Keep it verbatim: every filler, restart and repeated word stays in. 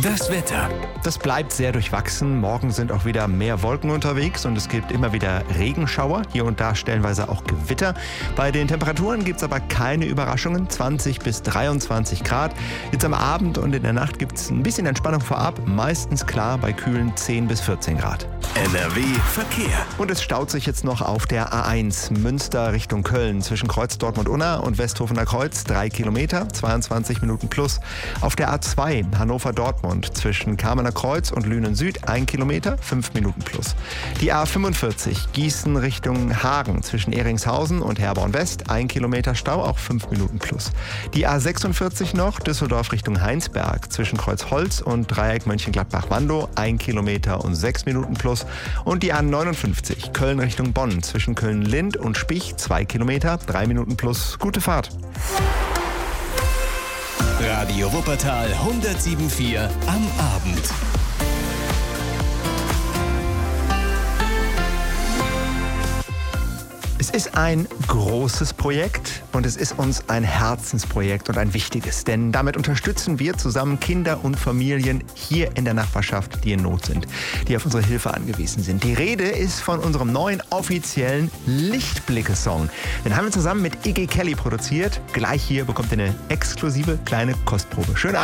Das Wetter. Das bleibt sehr durchwachsen. Morgen sind auch wieder mehr Wolken unterwegs und es gibt immer wieder Regenschauer, hier und da stellenweise auch Gewitter. Bei den Temperaturen gibt es aber keine Überraschungen, zwanzig bis dreiundzwanzig Grad. Jetzt am Abend und in der Nacht gibt es ein bisschen Entspannung vorab, meistens klar bei kühlen zehn bis vierzehn Grad. N R W Verkehr. Und es staut sich jetzt noch auf der A eins Münster Richtung Köln zwischen Kreuz Dortmund-Unna und Westhofener Kreuz, drei Kilometer, zweiundzwanzig Minuten plus. Auf der A zwei Hannover-Dortmund zwischen Kamener Kreuz und Lünen Süd, ein Kilometer, fünf Minuten plus. Die A fünfundvierzig Gießen Richtung Hagen zwischen Ehringshausen und Herborn West, ein Kilometer Stau, auch fünf Minuten plus. Die A sechsundvierzig noch Düsseldorf Richtung Heinsberg zwischen Kreuzholz und Dreieck Mönchengladbach-Wandow, ein Kilometer und sechs Minuten plus. Und die A neunundfünfzig Köln Richtung Bonn zwischen Köln-Lind und Spich, zwei Kilometer, drei Minuten plus. Gute Fahrt. Radio Wuppertal hundertsieben Komma vier am Abend. Es ist ein großes Projekt und es ist uns ein Herzensprojekt und ein wichtiges, denn damit unterstützen wir zusammen Kinder und Familien hier in der Nachbarschaft, die in Not sind, die auf unsere Hilfe angewiesen sind. Die Rede ist von unserem neuen offiziellen Lichtblicke-Song. Den haben wir zusammen mit Iggy Kelly produziert. Gleich hier bekommt ihr eine exklusive kleine Kostprobe. Schönen Abend.